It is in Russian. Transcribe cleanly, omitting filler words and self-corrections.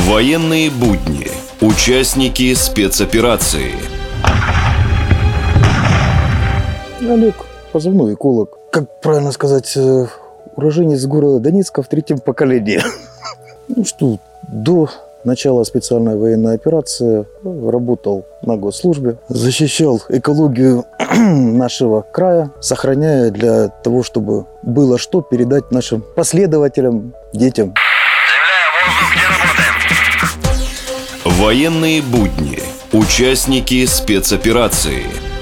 Военные будни. Участники спецоперации. Олег, позывной эколог. Как правильно сказать, уроженец города Донецка в 3-м поколении. До начала специальной военной операции работал на госслужбе, защищал экологию нашего края, сохраняя для того, чтобы было что передать нашим последователям, детям. Военные будни. Участники спецоперации.